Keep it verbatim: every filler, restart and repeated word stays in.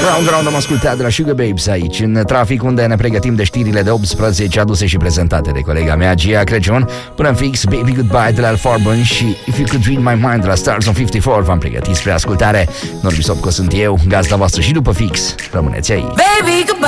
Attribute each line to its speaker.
Speaker 1: Round Round am ascultat de la Sugar Babes aici, în trafic, unde ne pregătim de știrile de optsprezece aduse și prezentate de colega mea, Gia Crăciun. Până în fix, Baby Goodbye de la Al Farben și If You Could Read My Mind de la Stars on cincizeci și patru v-am pregătit spre ascultare. Norbi Sopco sunt eu, gazda voastră, și după fix rămâneți aici. Baby,